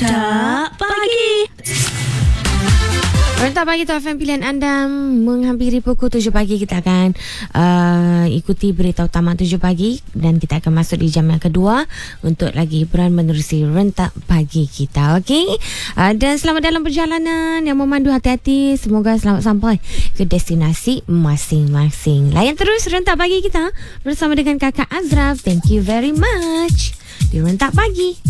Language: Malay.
Rentak Pagi. Rentak Pagi tu FM pilihan anda. Menghampiri pukul 7 pagi kita akan ikuti berita utama 7 pagi dan kita akan masuk di jam yang kedua untuk lagi hiburan menerusi Rentak Pagi kita. Okey, dan selamat dalam perjalanan yang memandu, hati-hati, semoga selamat sampai ke destinasi masing-masing. Layan terus Rentak Pagi kita bersama dengan Kakak Azraf. Thank you very much di Rentak Pagi.